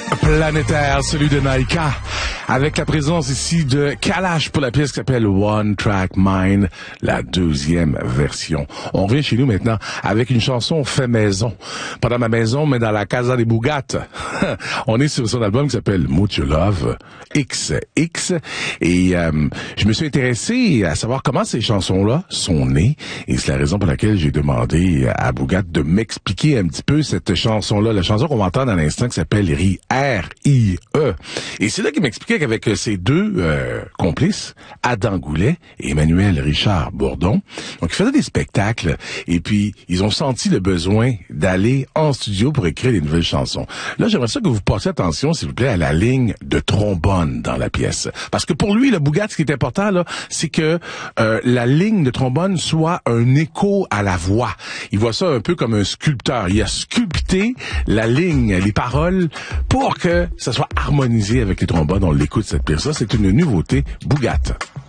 Planétaire, celui de Naika, avec la présence ici de Kalash pour la pièce qui s'appelle One Track Mind, la deuxième version. On revient chez nous maintenant avec une chanson fait maison. Pas dans ma maison, mais dans la Casa des Bougat. On est sur son album qui s'appelle Mucho Love XX. Et je me suis intéressé à savoir comment ces chansons-là sont nées. Et c'est la raison pour laquelle j'ai demandé à Bougat de m'expliquer un petit peu cette chanson-là. La chanson qu'on va entendre à l'instant qui s'appelle R.I.E. Et c'est là qu'il m'expliquait qu'avec ses deux complices, Adam Goulet et Emmanuel Richard Bourdon, donc ils faisaient des spectacles et puis ils ont senti le besoin d'aller en studio pour écrire des nouvelles chansons. Là, j'aimerais ça que vous passiez attention, s'il vous plaît, à la ligne de trombone dans la pièce. Parce que pour lui, le Bougat, ce qui est important, là, c'est que la ligne de trombone soit un écho à la voix. Il voit ça un peu comme un sculpteur. Il a sculpté la ligne, les paroles, pour que ça soit harmonisé avec les trombones. On l'écoute, cette pièce-là. C'est une nouveauté Bougat.